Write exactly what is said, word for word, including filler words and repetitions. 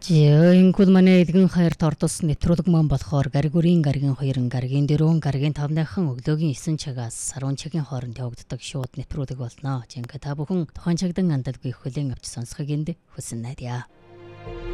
Ингүүл манай эдгэн хаярт ордос нэвтрүүлэг маань болохоор гаригүрийн гаригийн хоёрын гаригийн дөрвөн гаригийн тавныхан өглөөгийн эсэн цагаас сарван цагийн хооронд явагддаг шууд нэвтрүүлэг болно. Жинхэнэ та бүхэн тухайн цагдан андалгүй хүлээн авч сонсохыг энд хүсэн найдаа.